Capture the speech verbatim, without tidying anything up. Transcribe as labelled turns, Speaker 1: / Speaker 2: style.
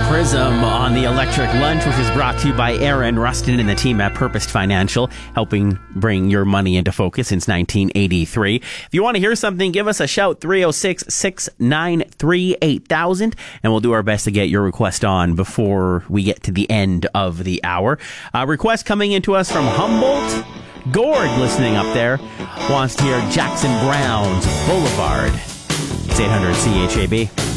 Speaker 1: Prism on the Electric Lunch, which is brought to you by Aaron Rustin and the team at Purposed Financial, helping bring your money into focus since nineteen eighty-three. If you want to hear something, give us a shout, three oh six, six nine three, eight thousand, and we'll do our best to get your request on before we get to the end of the hour. A request coming into us from Humboldt. Gord, listening up there, wants to hear Jackson Browne's Boulevard. It's eight hundred C H A B.